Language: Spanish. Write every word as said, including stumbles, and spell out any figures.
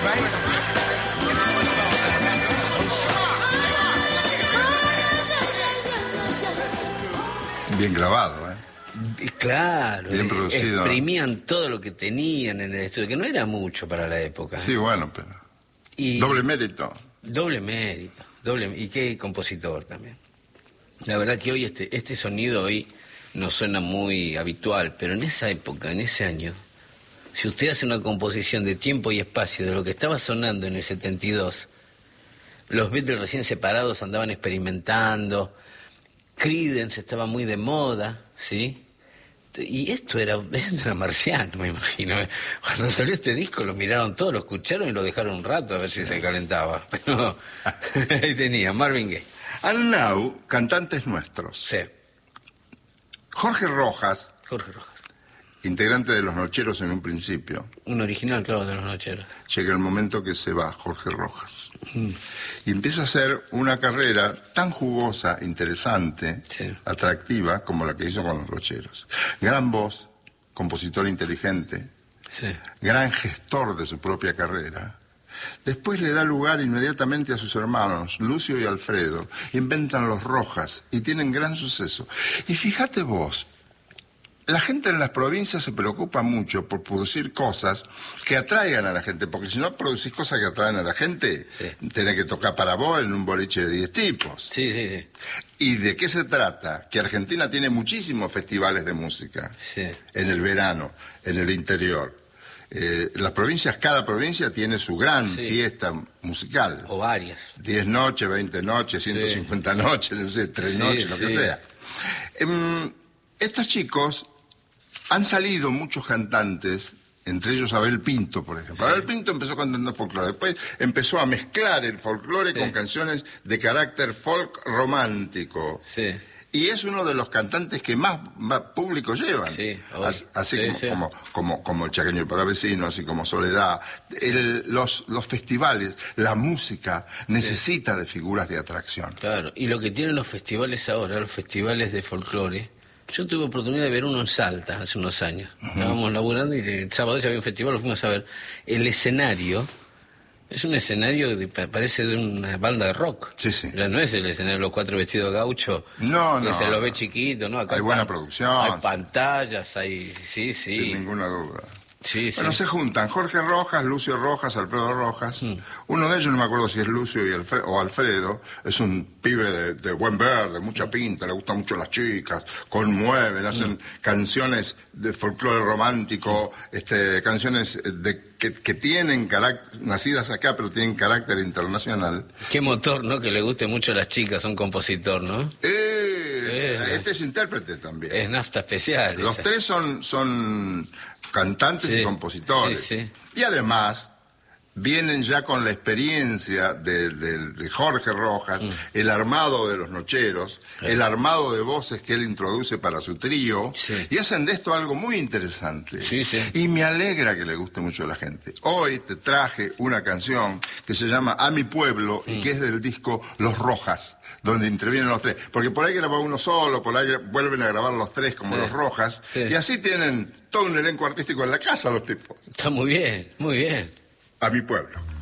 Bien grabado, ¿eh? Claro, bien producido. Exprimían todo lo que tenían en el estudio, que no era mucho para la época. Sí, bueno, pero... Y doble mérito. Doble mérito, doble y qué compositor también. La verdad que hoy este, este sonido hoy no suena muy habitual, pero en esa época, en ese año, si usted hace una composición de tiempo y espacio de lo que estaba sonando en el setenta y dos, los Beatles recién separados andaban experimentando, Creedence estaba muy de moda, ¿sí? Y esto era, esto era marciano, me imagino. Cuando salió este disco lo miraron todos, lo escucharon y lo dejaron un rato a ver si se calentaba. Pero ahí tenía, Marvin Gaye. And now, cantantes nuestros. Sí. Jorge Rojas, Jorge Rojas. integrante de Los Nocheros en un principio. Un original, claro, de Los Nocheros. Llega el momento que se va Jorge Rojas. Mm. Y empieza a hacer una carrera tan jugosa, interesante, sí. atractiva, como la que hizo con Los Nocheros. Gran voz, compositor inteligente, sí. gran gestor de su propia carrera. Después le da lugar inmediatamente a sus hermanos, Lucio y Alfredo. Inventan Los Rojas y tienen gran suceso. Y fíjate vos, la gente en las provincias se preocupa mucho por producir cosas que atraigan a la gente, porque si no producís cosas que atraen a la gente, sí. tenés que tocar para vos en un boliche de diez tipos. Sí, sí, sí. ¿Y de qué se trata? Que Argentina tiene muchísimos festivales de música, sí. en el verano, en el interior. Eh, las provincias, cada provincia tiene su gran sí. fiesta musical. O varias. Diez noches, veinte noches, ciento cincuenta sí. noches, no sé, tres sí, noches, lo sí. que sea. Eh, estos chicos... Han salido muchos cantantes, entre ellos Abel Pinto, por ejemplo. Sí. Abel Pinto empezó cantando folclore, después empezó a mezclar el folclore sí. con canciones de carácter folk romántico. Sí. Y es uno de los cantantes que más, más público llevan. Sí, así así sí, como, sí. Como, como, como el Chaqueño para Vecino, así como Soledad. El, los, los festivales, la música necesita sí. de figuras de atracción. Claro, y lo que tienen los festivales ahora, los festivales de folclore... Yo tuve oportunidad de ver uno en Salta hace unos años. Uh-huh. Estábamos laburando y el sábado ya había un festival, lo fuimos a ver. El escenario es un escenario que parece de una banda de rock. Sí, sí. Pero no es el escenario de los cuatro vestidos gauchos. No, que no. se lo ve chiquito, ¿no? Acá hay buena pan, producción. Hay pantallas, hay... Sí, sí. Sin ninguna duda. Sí, bueno, sí. se juntan Jorge Rojas, Lucio Rojas, Alfredo Rojas. Mm. Uno de ellos, no me acuerdo si es Lucio y Alfredo, o Alfredo, es un pibe de, de buen ver, de mucha pinta, le gustan mucho las chicas, conmueven, hacen mm. canciones de folclore romántico, este, canciones de, que, que tienen carácter, nacidas acá, pero tienen carácter internacional. Qué motor, ¿no? Que le guste mucho a las chicas, un compositor, ¿no? Eh, eh, este es intérprete también. Es nafta especial. Los esa. tres son... son cantantes sí, y compositores. Sí, sí. Y además vienen ya con la experiencia de, de, de Jorge Rojas, mm. el armado de Los Nocheros, sí. el armado de voces que él introduce para su trío, sí. y hacen de esto algo muy interesante. Sí, sí. Y me alegra que le guste mucho a la gente. Hoy te traje una canción que se llama A mi pueblo, mm. y que es del disco Los Rojas, donde intervienen los tres. Porque por ahí graba uno solo, por ahí vuelven a grabar los tres como sí. Los Rojas, sí. y así tienen todo un elenco artístico en la casa los tipos. Está muy bien, muy bien. A mi pueblo.